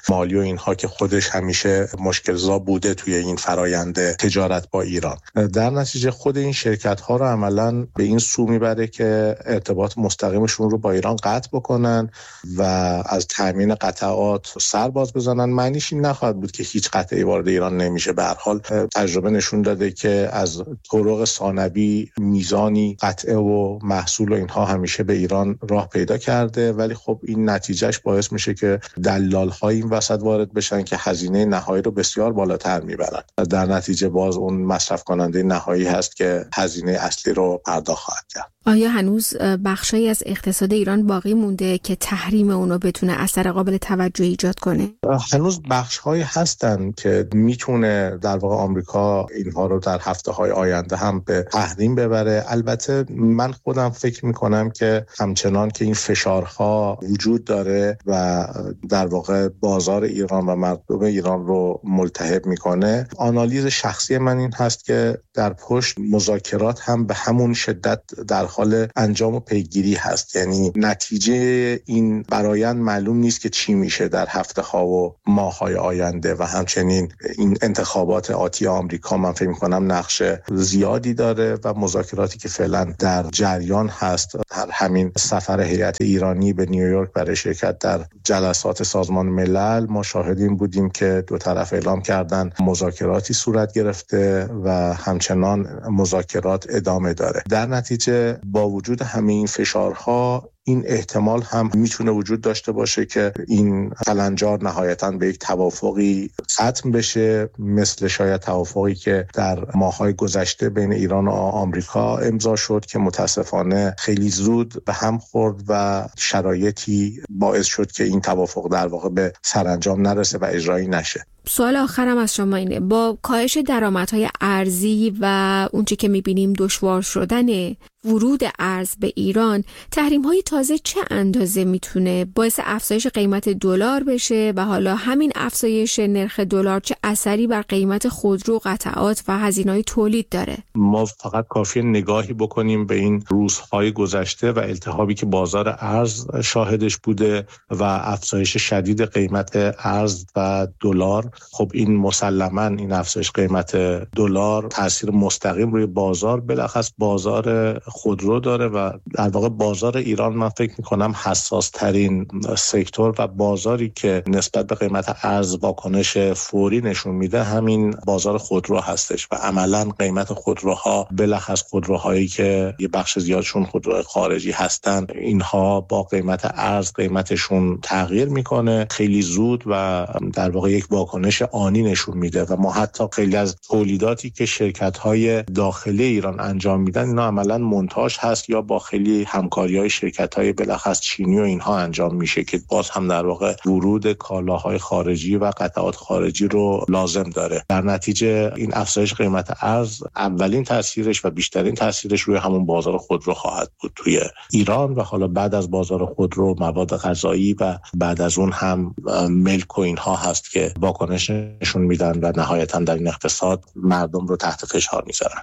مالی و اینها که خودش همیشه مشکل‌زا بوده توی این فرایند تجارت با ایران. در نتیجه خود این شرکت‌ها رو عملاً به این سو میبره که ارتباط مستقیمشون رو با ایران قطع بکنن و از تامین قطعات سر باز بزنن. معنیش این نخواهد بود که هیچ قطعی وارد ایران نمیشه. به هر حال تجربه نشون داده که از طرق ثانوی میزانی قطعه و محصول و اینها همیشه به ایران راه پیدا کرده، ولی خب این نتیجهش باعث میشه که دلال‌های این وسط وارد بشن که هزینه نهایی رو بسیار بالاتر میبرن. در نتیجه باز اون مصرف کننده نهایی هست که هزینه اصلی رو پرداخت خواهد کرد. آیا هنوز بخشی از اقتصاد ایران باقی مونده که تحریم اونو بتونه اثر قابل توجهی ایجاد کنه؟ هنوز بخش‌هایی هستن که میتونه در واقع آمریکا اینها رو در هفته‌های آینده هم به تحریم ببره. البته من خودم فکر میکنم که همچنان که این فشارها وجود داره و در واقع بازار ایران و مردم ایران رو ملتهب میکنه، آنالیز شخصی من این هست که در پشت مذاکرات هم به همون شدت در حال انجام و پیگیری هست. یعنی نتیجه این برآیند معلوم نیست که چی میشه در هفته ها و ماه های آینده و همچنین این انتخابات آتی آمریکا من فکر می‌کنم نقش زیادی داره و مذاکراتی که فعلا در جریان هست. در همین سفر هیئت ایرانی به نیویورک برای شرکت در جلسات سازمان ملل ما شاهدیم بودیم که دو طرف اعلام کردن مذاکراتی صورت گرفته و همچنان مذاکرات ادامه داره. در نتیجه با وجود همه این فشارها این احتمال هم میتونه وجود داشته باشه که این کلنجار نهایتاً به یک توافقی ختم بشه، مثل شاید توافقی که در ماه‌های گذشته بین ایران و آمریکا امضا شد که متاسفانه خیلی زود به هم خورد و شرایطی باعث شد که این توافق در واقع به سرانجام نرسه و اجرایی نشه. سوال آخرم از شما اینه، با کاهش درآمدهای ارزی و اونچه که میبینیم دشوار شدن ورود ارز به ایران، تحریم‌های تازه چه اندازه میتونه باعث افزایش قیمت دلار بشه و حالا همین افزایش نرخ دلار چه اثری بر قیمت خودرو، قطعات و هزینه‌های تولید داره؟ ما فقط کافیه نگاهی بکنیم به این روزهای گذشته و التهابی که بازار ارز شاهدش بوده و افزایش شدید قیمت ارز و دلار. خب این مسلماً این افزایش قیمت دلار تاثیر مستقیم روی بازار، بالاخص بازار خودرو داره و در واقع بازار ایران من فکر میکنم حساس ترین سکتور و بازاری که نسبت به قیمت ارز واکنش فوری نشون میده همین بازار خودرو هستش و عملاً قیمت خودروها، بالاخص خودروهایی که یه بخش زیادشون خودروهای خارجی هستن، اینها با قیمت ارز قیمتشون تغییر میکنه خیلی زود و در واقع یک واکنش آنی نشون میده و ما حتی خیلی از تولیداتی که شرکت‌های داخلی ایران انجام میدن اینا عملاً مونتاژ هست یا با خیلی همکاری‌های شرکت‌های بالاخص چینی و اینها انجام میشه که باز هم در واقع ورود کالاهای خارجی و قطعات خارجی رو لازم داره. در نتیجه این افزایش قیمت ارز اولین تاثیرش و بیشترین تاثیرش روی همون بازار خودرو خواهد بود توی ایران و حالا بعد از بازار خودرو مواد غذایی و بعد از اون هم ملک و اینها هست که واکنش نشون میدن و نهایتاً در این اقتصاد مردم رو تحت فشار میذارن.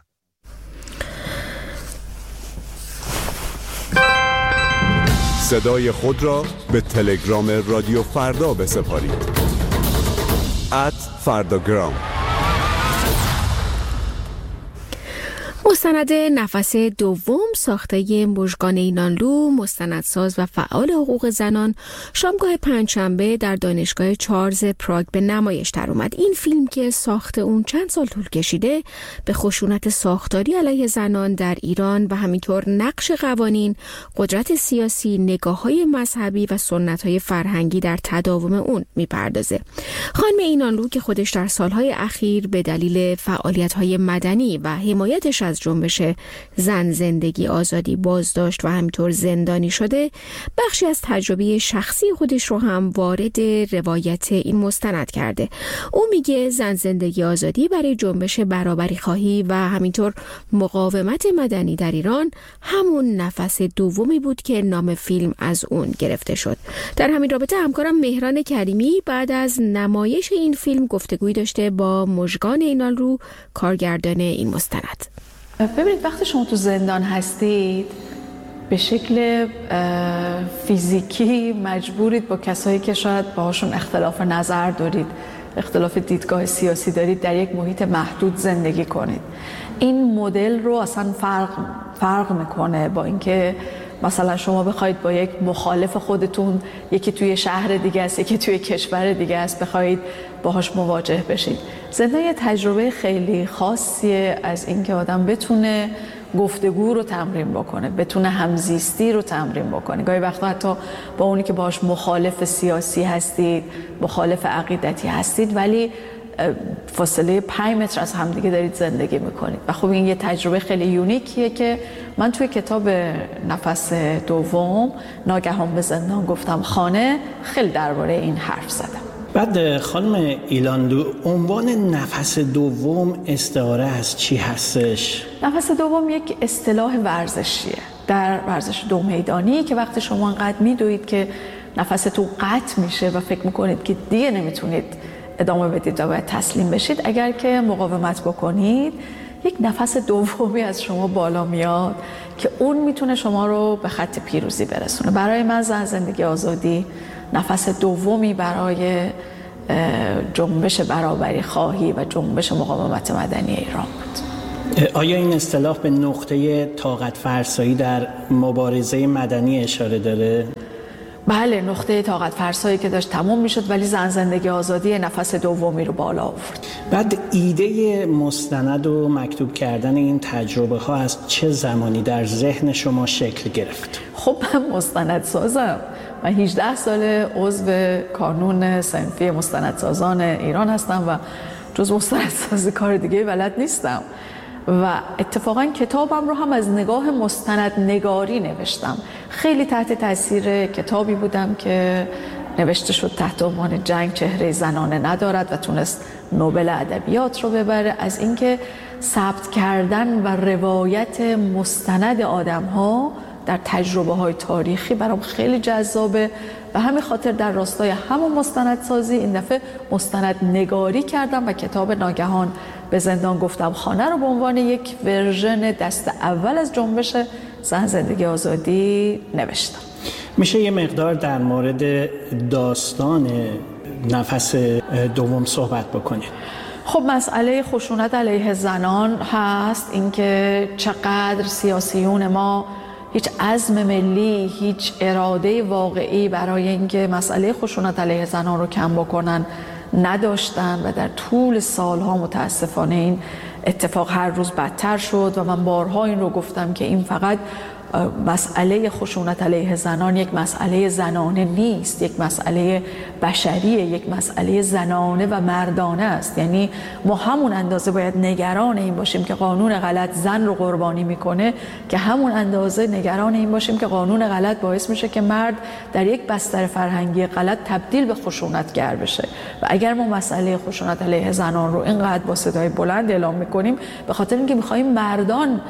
صدای خود را به تلگرام رادیو فردا بسپارید. ات فرداگرام. مستند نفس دوم ساخته مژگان اینانلو، مستندساز و فعال حقوق زنان، شامگاه پنجشنبه در دانشگاه چارلز پراگ به نمایش در اومد. این فیلم که ساخت اون چند سال طول کشیده به خشونت ساختاری علیه زنان در ایران و همینطور نقش قوانین، قدرت سیاسی، نگاه‌های مذهبی و سنت‌های فرهنگی در تداوم اون میپردازه. خانم اینانلو که خودش در سالهای اخیر به دلیل فعالیت‌های مدنی و حمایتش از جنبش زن زندگی آزادی بازداشت و همینطور زندانی شده، بخشی از تجربه شخصی خودش رو هم وارد روایت این مستند کرده. او میگه زن زندگی آزادی برای جنبش برابری خواهی و همینطور مقاومت مدنی در ایران همون نفس دومی بود که نام فیلم از اون گرفته شد. در همین رابطه همکارم مهران کریمی بعد از نمایش این فیلم گفتگوی داشته با مژگان اینانلو، کارگردان این مستند. ببینید وقتی شما تو زندان هستید به شکل فیزیکی مجبورید با کسایی که شاید باهاشون اختلاف نظر دارید، اختلاف دیدگاه سیاسی دارید، در یک محیط محدود زندگی کنید. این مدل رو اصلا فرق فرق میکنه با اینکه مثلا شما بخواید با یک مخالف خودتون، یکی توی شهر دیگه است، یکی توی کشور دیگه است، بخواید باهاش مواجه بشید. زندان یه تجربه خیلی خاصیه از اینکه آدم بتونه گفتگو رو تمرین بکنه، بتونه همزیستی رو تمرین بکنه. گاهی وقتا حتی با اونی که باهاش مخالف سیاسی هستید، مخالف عقیدتی هستید، ولی فاصله پنج متر از همدیگه دارید زندگی میکنید. و خب این یه تجربه خیلی یونیکیه که من توی کتاب نفس دوم ناگهان به زندان گفتم خانه خیلی درباره این حرف زدم. بعد خانم ایلاندو، عنوان نفس دوم استعاره از چی هستش؟ نفس دوم یک اصطلاح ورزشیه در ورزش دو میدانی که وقتی شما انقدر میدوید که نفستون قطع میشه و فکر میکنید که دیگه نمیتونید ادامه بدید و باید تسلیم بشید، اگر که مقاومت بکنید یک نفس دومی از شما بالا میاد که اون میتونه شما رو به خط پیروزی برسونه. برای من زن زندگی آزادی نفس دومی برای جنبش برابری خواهی و جنبش مقاومت مدنی ایران بود. آیا این اصطلاح به نقطه طاقت فرسایی در مبارزه مدنی اشاره داره؟ بله، نقطه طاقت فرسایی که داشت تموم میشد، ولی زن زندگی آزادی نفس دومی رو بالا آورد. بعد ایده مستند و مکتوب کردن این تجربه ها از چه زمانی در ذهن شما شکل گرفت؟ خب من مستندسازم. من هجده سال عضو کانون صنفی مستندسازان ایران هستم و جز مستندسازی کار دیگه بلد نیستم. و اتفاقا کتابم رو هم از نگاه مستند نگاری نوشتم. خیلی تحت تاثیر کتابی بودم که نوشته شد تحت عنوان جنگ چهره زنانه ندارد و تونست نوبل ادبیات رو ببره، از اینکه ثبت کردن و روایت مستند آدم‌ها در تجربه‌های تاریخی برام خیلی جذابه و همین خاطر در راستای همون مستندسازی این دفعه مستند نگاری کردم و کتاب ناگهان به زندان گفتم خانه رو به عنوان یک ورژن دست اول از جنبش زن زندگی آزادی نوشتم. میشه یه مقدار در مورد داستان نفس دوم صحبت بکنید؟ خب مسئله خشونت علیه زنان هست، اینکه چقدر سیاسیون ما هیچ عزم ملی، هیچ اراده واقعی برای اینکه مسئله خشونت علیه زنان رو کم بکنن نداشتن و در طول سالها متاسفانه این اتفاق هر روز بدتر شد. و من بارها این رو گفتم که این فقط مسئله خشونت علیه زنان یک مسئله زنانه نیست، یک مسئله بشریه، یک مسئله زنانه و مردانه است. یعنی ما همون اندازه باید نگران این باشیم که قانون غلط زن رو قربانی میکنه که همون اندازه نگران این باشیم که قانون غلط باعث میشه که مرد در یک بستر فرهنگی غلط تبدیل به خشونتگر بشه. و اگر ما مسئله خشونت علیه زنان رو اینقدر با صدای بلند اعلام میکنیم به خاطر اینکه میخوایم مردان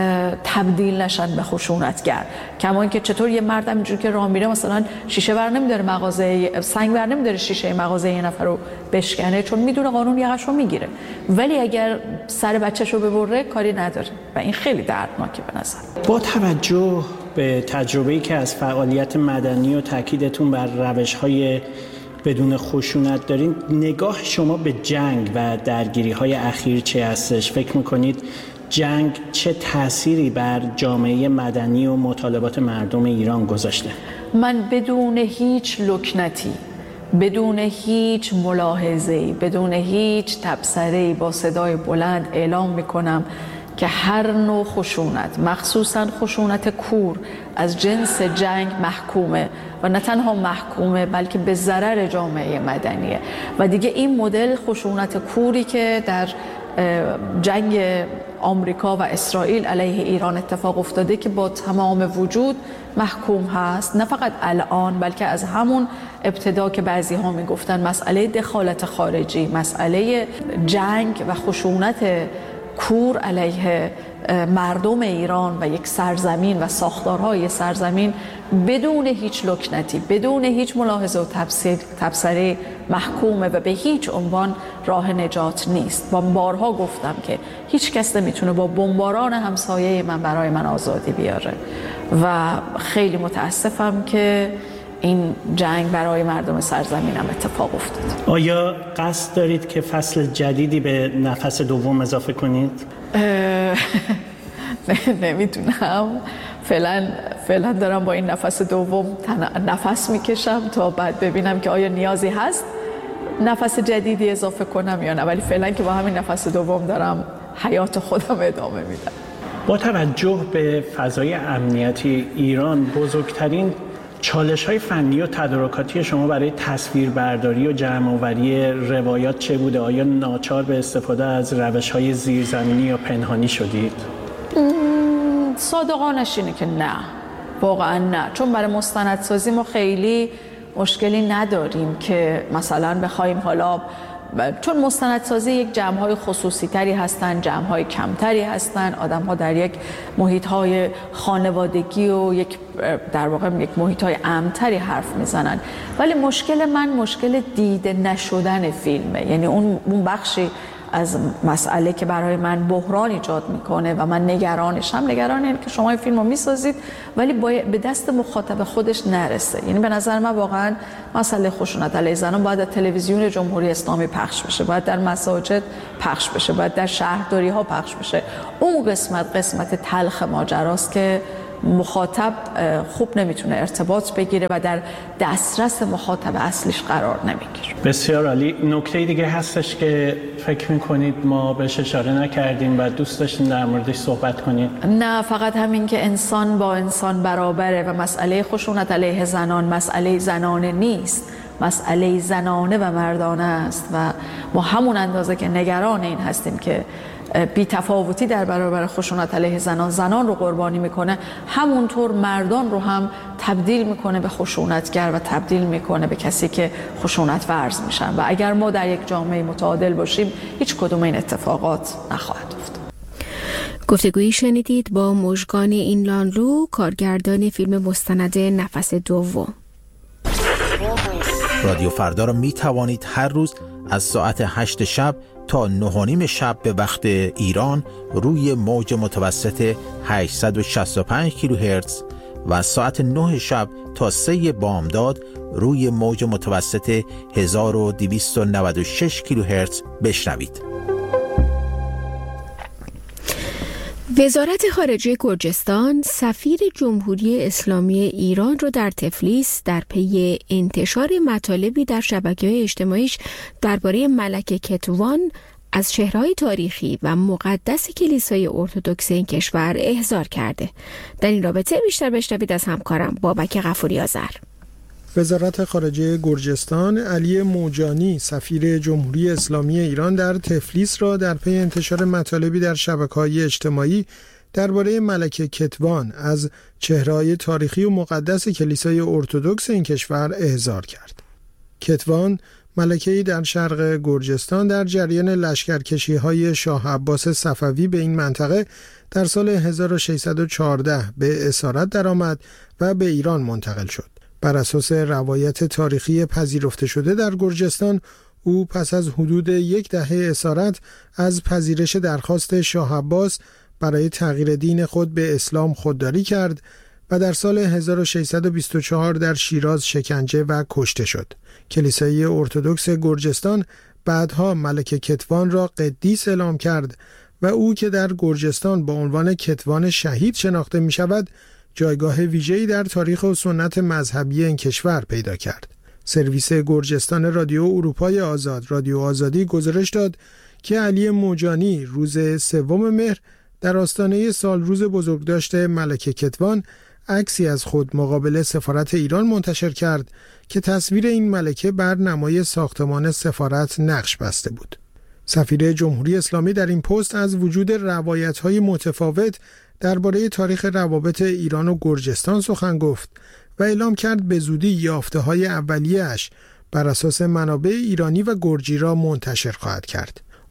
تبدیل نشن به خشونتگر، کما اینکه چطور یه مرد همینجوری که راه میره مثلا شیشه بر نمیداره مغازه سنگ بر نمیداره شیشه مغازه یه نفر رو بشکنه چون میدونه قانون یقش رو میگیره، ولی اگر سر بچه‌شو ببره کاری نداره و این خیلی دردناکه به نظر. با توجه به تجربه‌ای که از فعالیت مدنی و تاکیدتون بر روش‌های بدون خشونت دارین، نگاه شما به جنگ و درگیری‌های اخیر چه هستش؟ فکر می‌کنید جنگ چه تأثیری بر جامعه مدنی و مطالبات مردم ایران گذاشته؟ من بدون هیچ لکنتی، بدون هیچ ملاحظه‌ای، بدون هیچ تبصره‌ای با صدای بلند اعلام میکنم که هر نوع خشونت، مخصوصاً خشونت کور، از جنس جنگ محکومه و نه تنها محکومه بلکه به ضرر جامعه مدنیه. و دیگه این مدل خشونت کوری که در جنگ آمریکا و اسرائیل علیه ایران اتفاق افتاده که با تمام وجود محکوم هست، نه فقط الان بلکه از همون ابتدا که بعضی ها می گفتن مسئله دخالت خارجی، مسئله جنگ و خشونت کور علیه مردم ایران و یک سرزمین و ساختارهای سرزمین بدون هیچ لکنتی، بدون هیچ ملاحظه و تبصره محکومه و به هیچ عنوان راه نجات نیست. با بارها گفتم که هیچ کس نمیتونه با بمباران همسایه من برای من آزادی بیاره و خیلی متاسفم که این جنگ برای مردم سرزمینم اتفاق افتاد. آیا قصد دارید که فصل جدیدی به نفس دوم اضافه کنید؟ نمیتونم. فعلا فعلا دارم با این نفس دوم نفس میکشم تا بعد ببینم که آیا نیازی هست نفس جدیدی اضافه کنم یا نه، ولی فعلا که با همین نفس دوم دارم حیات خودم ادامه میدم. با توجه به فضای امنیتی ایران، بزرگترین چالش‌های فنی و تدارکاتی شما برای تصویربرداری و جمع‌آوری روایات چه بوده؟ آیا ناچار به استفاده از روش‌های زیرزمینی یا پنهانی شدید؟ صادقانش اینه که نه، واقعا نه، چون برای مستندسازی ما خیلی مشکلی نداریم که مثلا بخوایم حالا، چون مستندسازی یک جمع‌های خصوصی تری هستن، جمع‌های کمتری هستن، آدم‌ها در یک محیط‌های خانوادگی و یک در واقع یک محیط‌های امن‌تری حرف میزنن. ولی مشکل من مشکل دیده نشدن فیلمه، یعنی اون اون بخشی از مسئله که برای من بحران ایجاد میکنه و من نگرانشم. نگران اینه که شما این فیلمو میسازید ولی به دست مخاطب خودش نرسه. یعنی به نظر من واقعا مسئله خشونت علیه زنان باید در تلویزیون جمهوری اسلامی پخش بشه، باید در مساجد پخش بشه، باید در شهرداری ها پخش بشه. اون قسمت قسمت تلخ ماجراست که مخاطب خوب نمیتونه ارتباط بگیره و در دسترس مخاطب اصلیش قرار نمیگیره. بسیار عالی. نکته دیگه هستش که فکر میکنید ما بهش اشاره نکردیم و دوست داشتین در موردش صحبت کنید؟ نه، فقط همین که انسان با انسان برابره و مسئله خشونت علیه زنان مسئله زنانه نیست، مسئله زنانه و مردانه است و ما همون اندازه که نگران این هستیم که بی تفاوتی در برابر خشونت علیه زنان زنان رو قربانی میکنه، همونطور مردان رو هم تبدیل میکنه به خشونتگر و تبدیل میکنه به کسی که خشونت ورز میشن. و اگر ما در یک جامعه متعادل باشیم هیچ کدوم این اتفاقات نخواهد افتاد. گفتگویی شنیدید با مژگان اینلانلو، کارگردان فیلم مستند نفس دوم. رادیو فردا را می توانید هر روز از ساعت هشت شب تا نه و نیم شب به وقت ایران روی موج متوسط هشتصد و شصت و پنج کیلوهرتز و ساعت نه شب تا سه بامداد روی موج متوسط هزار و دویست و نود و شش کیلوهرتز بشنوید. وزارت خارجه گرجستان سفیر جمهوری اسلامی ایران را در تفلیس در پی انتشار مطالبی در شبکه‌های اجتماعیش درباره ملک کتوان از چهره‌های تاریخی و مقدس کلیسای ارتدوکس این کشور احضار کرده. در این رابطه بیشتر بشنوید از همکارم بابک غفوری آذر. وزارت خارجه گرجستان علی موجانی سفیر جمهوری اسلامی ایران در تفلیس را در پی انتشار مطالبی در شبکه‌های اجتماعی درباره ملک کتوان از چهره‌های تاریخی و مقدس کلیسای ارتدوکس این کشور احضار کرد. کتوان ملکه‌ای در شرق گرجستان در جریان لشکرکشی‌های شاه عباس صفوی به این منطقه در سال هزار و ششصد و چهارده به اسارت درآمد و به ایران منتقل شد. بر اساس روایت تاریخی پذیرفته شده در گرجستان، او پس از حدود یک دهه اسارت از پذیرش درخواست شاه عباس برای تغییر دین خود به اسلام خودداری کرد و در سال هزار و ششصد و بیست و چهار در شیراز شکنجه و کشته شد. کلیسای ارتدوکس گرجستان بعدها ملک کتوان را قدیس اعلام کرد و او که در گرجستان با عنوان کتوان شهید شناخته می شود، جایگاه ویژه‌ای در تاریخ و سنت مذهبی این کشور پیدا کرد. سرویس گرجستان رادیو اروپای آزاد، رادیو آزادی گزارش داد که علی موجانی روز سوم مهر در آستانه سالروز بزرگداشت ملک کتوان عکسی از خود مقابل سفارت ایران منتشر کرد که تصویر این ملکه بر نمای ساختمان سفارت نقش بسته بود. سفیر جمهوری اسلامی در این پست از وجود روایت‌های متفاوت درباره تاریخ روابط ایران و گرجستان سخن گفت و اعلام کرد به زودی یافته‌های اولیه‌اش بر اساس منابع ایرانی و گرجی را منتشر خواهد کرد.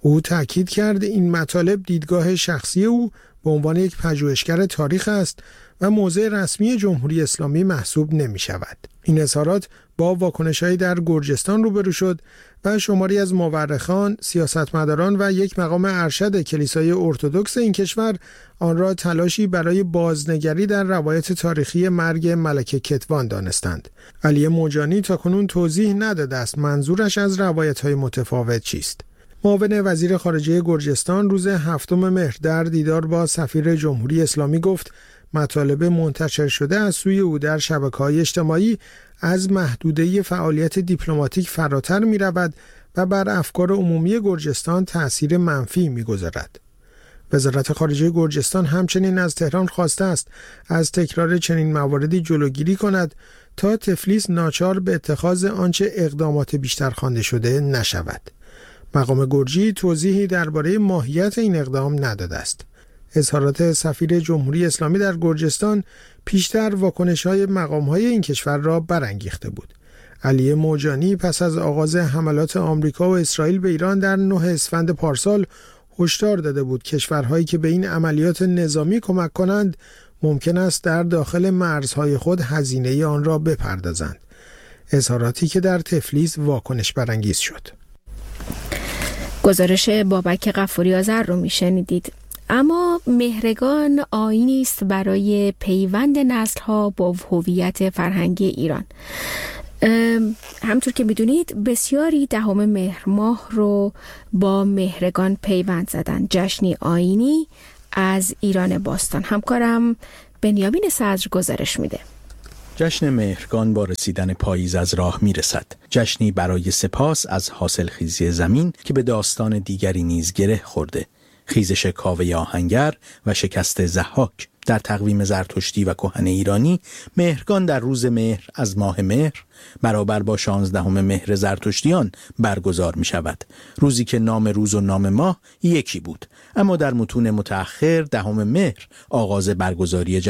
او تاکید کرد این مطالب دیدگاه شخصی او به عنوان یک پژوهشگر تاریخ است و موضع رسمی جمهوری اسلامی محسوب نمی شود. این اظهارات با واکنش‌هایی در گرجستان روبرو شد و شماری از مورخان، سیاستمداران و یک مقام ارشد کلیسای ارتدوکس این کشور آن را تلاشی برای بازنگری در روایت تاریخی مرگ ملکه کتوان دانستند. علی موجانی تاکنون توضیح نداده است منظورش از روایت‌های متفاوت چیست. معاون وزیر خارجه گرجستان روز هفتم مهر در دیدار با سفیر جمهوری اسلامی گفت مطالب منتشر شده از سوی او در شبکه‌های اجتماعی از محدوده فعالیت دیپلماتیک فراتر می‌رود و بر افکار عمومی گرجستان تأثیر منفی می‌گذارد. وزارت خارجه گرجستان همچنین از تهران خواسته است از تکرار چنین مواردی جلوگیری کند تا تفلیس ناچار به اتخاذ آنچه اقدامات بیشتر خوانده شده نشود. مقام گرجی توضیحی درباره ماهیت این اقدام نداده است. اظهارات سفیر جمهوری اسلامی در گرجستان پیشتر واکنش‌های مقام‌های این کشور را برانگیخته بود. علی موجانی پس از آغاز حملات آمریکا و اسرائیل به ایران در نه اسفند پارسال هشدار داده بود کشورهایی که به این عملیات نظامی کمک کنند ممکن است در داخل مرزهای خود هزینه آن را بپردازند. اظهاراتی که در تفلیس واکنش برانگیز شد. گزارش بابک غفوری آذر رو میشنیدید. اما مهرگان آیینی است برای پیوند نسل‌ها با هویت فرهنگی ایران. همطور که میدونید بسیاری دهم مهر ماه رو با مهرگان پیوند زدن. جشنی آیینی از ایران باستان. همکارم بنیامین صدر گزارش میده. جشن مهرگان با رسیدن پاییز از راه میرسد. جشنی برای سپاس از حاصلخیزی زمین که به داستان دیگری نیز گره خورده. خیزش کاوه آهنگر و شکست ضحاک. در تقویم زرتشتی و کهن ایرانی مهرگان در روز مهر از ماه مهر برابر با شانزدهم مهر زرتشتیان برگزار می شود. روزی که نام روز و نام ماه یکی بود، اما در متون متأخر دهم مهر آغاز برگزاری